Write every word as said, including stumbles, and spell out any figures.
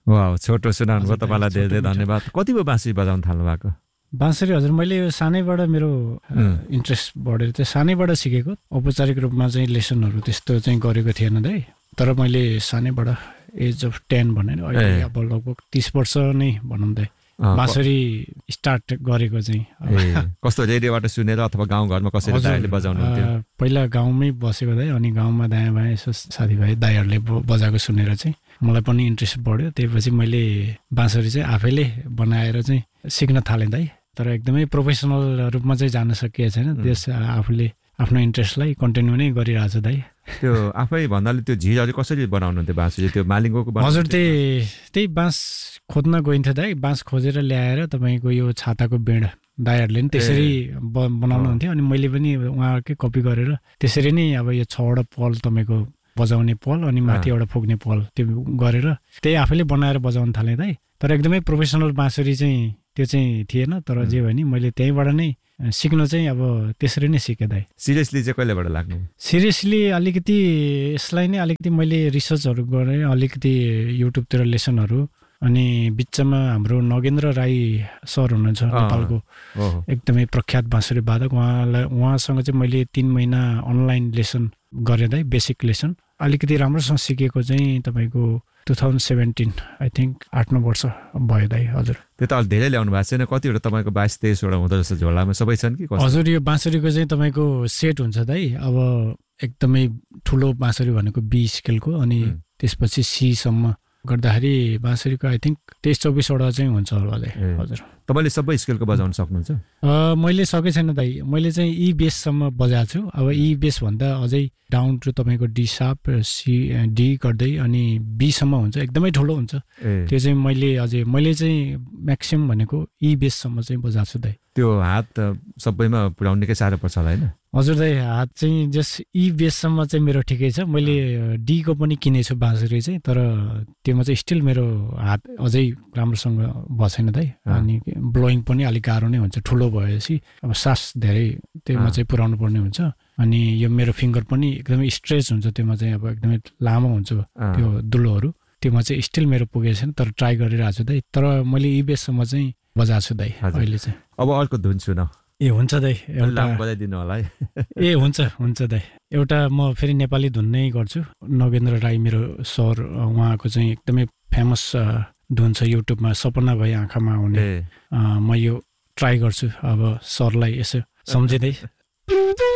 वाह, छोटो सुनाउनु भयो, तपाईँलाई धेरै धेरै धन्यवाद। कति भयो बाँसुरी बजाउन थाल्नु भएको? बाँसुरी हजुर मैले यो सानैबाट मेरो इन्ट्रेस्ट बढेर चाहिँ सानैबाट सिकेको। औपचारिक रूपमा चाहिँ लेसनहरू त्यस्तो चाहिँ गरेको थिएन दाइ, तर मैले सानैबाट एज अफ टेन भने अहिले अब लगभग तिस वर्ष नै भनौँ दाइ बाँसुरी स्टार्ट गरेको चाहिँ। कस्तो रेडियोबाट सुनेर अथवा गाउँघरमा कसैले दाइले बजाउनुहुन्थ्यो? पहिला गाउँमै बसेको दाइ, अनि गाउँमा दायाँ बायाँ यसो साथीभाइ दाइहरूले बजाएको सुनेर चाहिँ मलाई पनि इन्ट्रेस्ट बढ्यो। त्यसपछि मैले बाँसुरी चाहिँ आफैले बनाएर चाहिँ सिक्न थालेँ दाइ, तर एकदमै प्रोफेसनल रूपमा चाहिँ जान सकिएको छैन। त्यस आफूले आफ्नो इन्ट्रेस्टलाई कन्टिन्यू नै गरिरहेको छु दाइ। त्यो आफै भन्नाले त्यो झिझहरू कसरी बनाउनुहुन्थ्यो बाँसुरी? त्यो मालिङ्गोको? हजुर त्यही त्यही बाँस खोज्न गइन्थ्यो दाइ। बाँस खोजेर ल्याएर तपाईँको यो छाताको बेड दाइहरूले पनि त्यसरी बनाउनुहुन्थ्यो, अनि मैले पनि उहाँकै कपी गरेर त्यसरी नै अब यो छवटा पल तपाईँको बजाउने पल अनि माथि एउटा फुक्ने पल त्यो गरेर त्यही आफैले बनाएर बजाउन थालेँ दाइ। तर एकदमै प्रोफेसनल बाँसुरी चाहिँ त्यो चाहिँ थिएन, तर जे भयो नि मैले त्यहीँबाट नै सिक्नु चाहिँ अब त्यसरी नै सिकेँ दाइ। सिरियसली चाहिँ कहिलेबाट लाग्नु? सिरियसली अलिकति यसलाई नै अलिकति मैले रिसर्चहरू गरेँ, अलिकति युट्युबतिर लेसनहरू, अनि बिचमा हाम्रो नगेन्द्र राई सर हुनुहुन्छ नेपालको एकदमै प्रख्यात बाँसुरी वादक, उहाँलाई उहाँसँग चाहिँ मैले तिन महिना अनलाइन लेसन गरेँ दाइ, बेसिक लेसन अलिकति राम्रोसँग सिकेको चाहिँ तपाईँको two thousand seventeen I think आठ नौ वर्ष भयो दाइ। हजुर त्यो त अलि धेरै ल्याउनु भएको छैन? कतिवटा तपाईँको बाइस तेइसवटा हुँदो रहेछ झोलामा, सबै छन् कि? हजुर यो बाँसुरीको चाहिँ तपाईँको सेट हुन्छ दाइ। अब एकदमै ठुलो बाँसुरी भनेको बी स्केलको, अनि त्यसपछि सीसम्म गर्दाखेरि बाँसुरीको आई थिङ्क तेइस चौबिसवटा चाहिँ हुन्छ होला दाइ। हजुर तपाईँले सबै स्केलको बजाउन सक्नुहुन्छ? मैले सकेको छैन दाइ, मैले चाहिँ ई बेससम्म बजाएको छु। अब ई बेस भन्दा अझै डाउन टु तपाईँको डी सार्प सी डी गर्दै अनि बीसम्म हुन्छ, एकदमै ठुलो हुन्छ त्यो चाहिँ। मैले अझै मैले चाहिँ म्याक्सिमम् भनेको ई बेससम्म चाहिँ बजाएको छु दाइ। त्यो हात सबैमा पुर्याउनु निकै साह्रो पर्छ होला होइन? हजुर दाइ हात चाहिँ जस ई बेससम्म चाहिँ मेरो ठिकै छ। मैले डीको पनि किनेको छु बाँसुरी चाहिँ, तर त्योमा चाहिँ स्टिल मेरो हात अझै राम्रोसँग बसेन दाइ, अनि ब्लोइङ पनि अलिक गाह्रो नै हुन्छ ठुलो भएपछि। अब सास धेरै त्योमा चाहिँ पुर्याउनु पर्ने हुन्छ, अनि यो मेरो फिङ्गर पनि एकदमै स्ट्रेच हुन्छ त्योमा चाहिँ, अब एकदमै लामो हुन्छ त्यो दुलोहरू, त्योमा चाहिँ स्टिल मेरो पुगेको छैन, तर ट्राई गरिरहेको छु दाइ। तर मैले ई बेससम्म चाहिँ बजाएको छु दाइ अहिले चाहिँ। अब अर्को धुन सुनाऊ। ए हुन्छ दाइ, एउटा बजाइदिनु होला है। ए हुन्छ हुन्छ दाइ, एउटा म फेरि नेपाली धुन नै गर्छु। नगेन्द्र राई मेरो सर, उहाँको चाहिँ एकदमै फेमस धुन छ युट्युबमा, सपना भई आँखामा आउने। म यो ट्राई गर्छु अब सरलाई यसो सम्झिँदै।